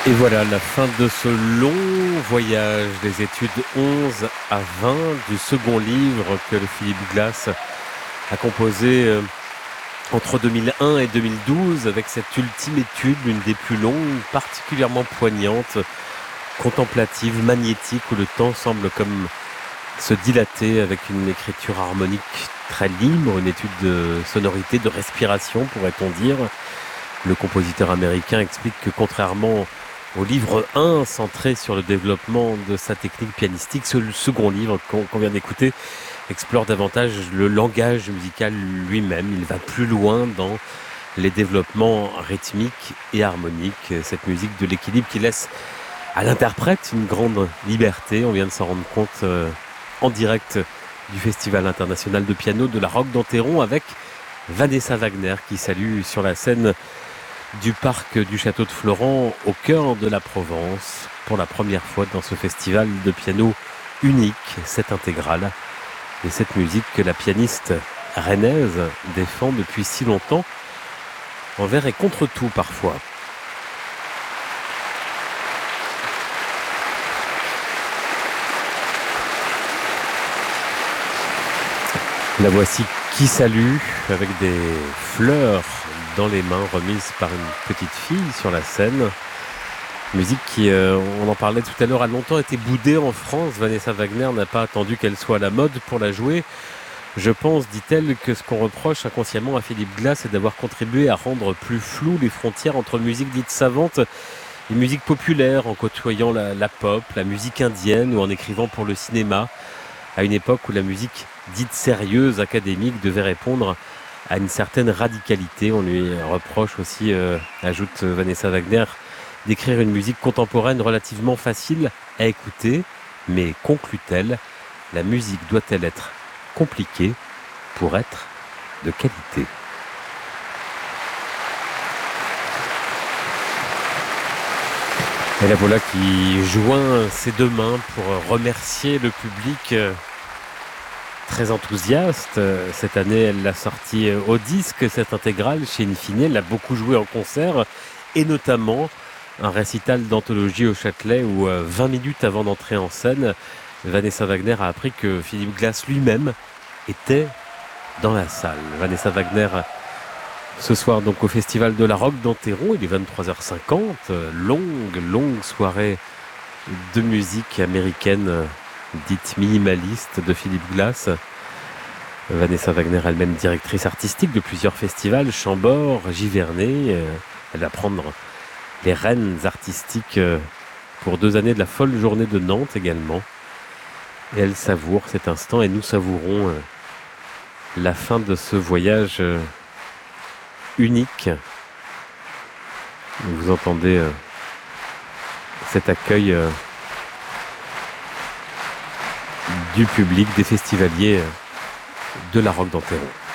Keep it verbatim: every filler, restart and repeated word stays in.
Et voilà la fin de ce long voyage des études onze à vingt du second livre que le Philip Glass a composé euh, entre deux mille un et deux mille douze avec cette ultime étude, l'une des plus longues, particulièrement poignante, contemplative, magnétique, où le temps semble comme se dilater avec une écriture harmonique très libre, une étude de sonorité, de respiration, pourrait-on dire. Le compositeur américain explique que contrairement au livre un, centré sur le développement de sa technique pianistique, ce second livre qu'on qu'on vient d'écouter explore davantage le langage musical lui-même. Il va plus loin dans les développements rythmiques et harmoniques. Cette musique de l'équilibre qui laisse à l'interprète une grande liberté. On vient de s'en rendre compte euh, en direct du Festival international de piano de la Roque d'Enterron avec Vanessa Wagner qui salue sur la scène du parc du château de Florent au cœur de la Provence pour la première fois dans ce festival de piano unique, cette intégrale et cette musique que la pianiste rennaise défend depuis si longtemps envers et contre tout parfois. La voici qui salue avec des fleurs dans les mains remises par une petite fille sur la scène. Musique qui, euh, on en parlait tout à l'heure, a longtemps été boudée en France. Vanessa Wagner n'a pas attendu qu'elle soit à la mode pour la jouer. Je pense, dit-elle, que ce qu'on reproche inconsciemment à Philip Glass, c'est d'avoir contribué à rendre plus floues les frontières entre musique dite savante et musique populaire, en côtoyant la, la pop, la musique indienne ou en écrivant pour le cinéma, à une époque où la musique dite sérieuse, académique, devait répondre à une certaine radicalité. On lui reproche aussi, euh, ajoute Vanessa Wagner, d'écrire une musique contemporaine relativement facile à écouter, mais conclut-elle, la musique doit-elle être compliquée pour être de qualité ? Et la voilà qui joint ses deux mains pour remercier le public euh, très enthousiaste. Cette année, elle l'a sortie au disque, cette intégrale, chez Infine. Elle l'a beaucoup joué en concert, et notamment un récital d'anthologie au Châtelet où, vingt minutes avant d'entrer en scène, Vanessa Wagner a appris que Philip Glass lui-même était dans la salle. Vanessa Wagner, ce soir donc au Festival de la Roque d'Enterron, il est vingt-trois heures cinquante, longue, longue soirée de musique américaine dite minimaliste de Philip Glass. Vanessa Wagner, elle-même directrice artistique de plusieurs festivals, Chambord, Giverny. Elle va prendre les rênes artistiques pour deux années de la folle journée de Nantes également. Et elle savoure cet instant et nous savourons la fin de ce voyage unique. Vous entendez cet accueil du public, des festivaliers de la Roque d'Enterron.